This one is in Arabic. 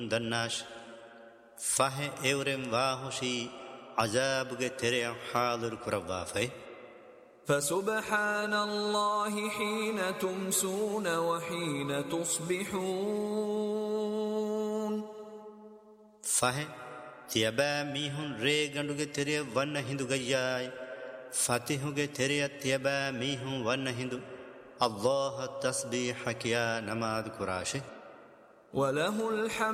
دناش فه اورم واهشي عذاب ge tere حاضر كربافه فسبحان الله حين تمسون وحين تصبحون فه تيبا ميهن ريغندو ge tere wan hindu gayay فاتحو ge tere تيبا ميهن wan hindu الله التسبيح كيا نماذ كراشه وله الحمد